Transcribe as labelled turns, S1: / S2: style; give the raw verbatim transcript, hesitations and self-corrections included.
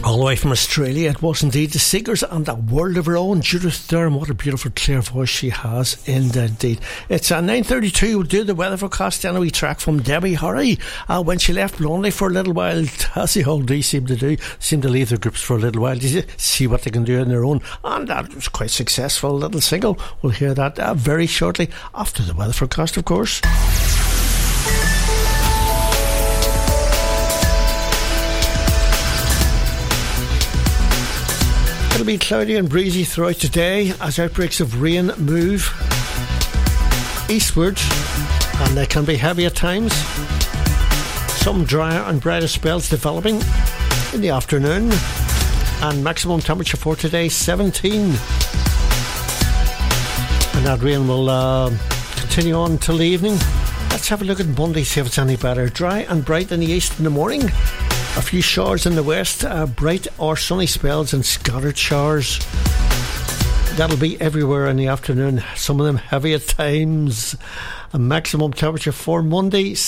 S1: All the way from Australia, it was indeed the Seekers and a world of her own. Judith Durham, what a beautiful clear voice she has indeed. It's at nine thirty-two. We'll do the weather forecast and a wee track from Debbie Harry. Uh, when she left Lonely for a little while, as they all do seem to do, seem to leave their groups for a little while to see what they can do on their own. And that was quite successful little single. We'll hear that uh, very shortly after the weather forecast, of course. It'll be cloudy and breezy throughout today as outbreaks of rain move eastwards, and they can be heavy at times. Some drier and brighter spells developing in the afternoon, and maximum temperature for today seventeen. And that rain will uh, continue on till the evening. Let's have a look at Monday, see if it's any better. Dry and bright in the east in the morning. A few showers in the west, uh, bright or sunny spells and scattered showers. That'll be everywhere in the afternoon, some of them heavy at times. A maximum temperature for Monday